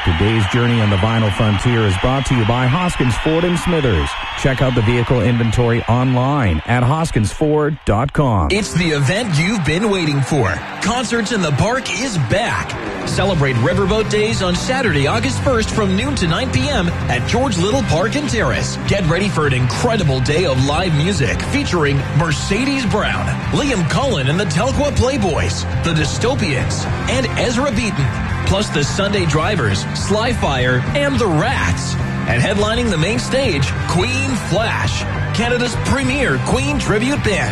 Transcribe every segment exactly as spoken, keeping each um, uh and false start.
Today's journey on the Vinyl Frontier is brought to you by Hoskins Ford and Smithers. Check out the vehicle inventory online at hoskins ford dot com. It's the event you've been waiting for. Concerts in the Park is back. Celebrate Riverboat Days on Saturday, August first from noon to nine p.m. at George Little Park and Terrace. Get ready for an incredible day of live music featuring Mercedes Brown, Liam Cullen and the Telqua Playboys, the Dystopians, and Ezra Beaton. Plus the Sunday Drivers, Sly Fire, and the Rats. And headlining the main stage, Queen Flash, Canada's premier Queen tribute band.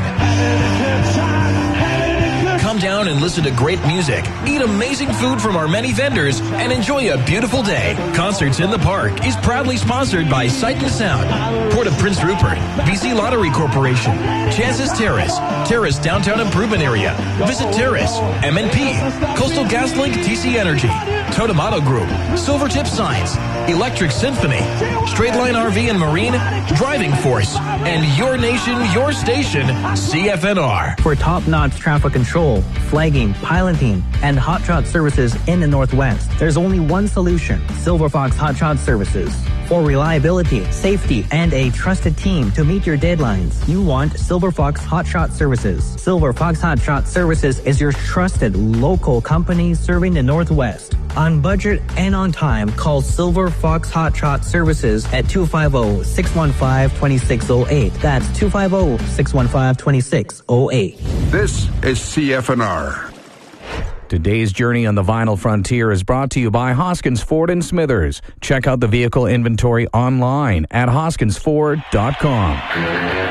Come down and listen to great music, eat amazing food from our many vendors, and enjoy a beautiful day. Concerts in the Park is proudly sponsored by Sight and Sound, Port of Prince Rupert, B C Lottery Corporation, Chances Terrace, Terrace Downtown Improvement Area, Visit Terrace, M N P, Coastal GasLink T C Energy, Totomato Group, Silvertip Signs, Electric Symphony, Straightline R V and Marine, Driving Force, and Your Nation, Your Station, C F N R. For top-notch traffic control, flagging, piloting, and hot shot services in the Northwest, there's only one solution: Silver Fox Hot Shot Services. For reliability, safety, and a trusted team to meet your deadlines, you want Silver Fox Hot Shot Services. Silver Fox Hot Shot Services is your trusted local company serving the Northwest. On budget and on time, call Silver Fox Hot Shot Services at two five zero, six one five, two six zero eight. That's two five zero, six one five, two six zero eight. This is C F N R. Today's journey on the Vinyl Frontier is brought to you by Hoskins Ford and Smithers. Check out the vehicle inventory online at hoskins ford dot com.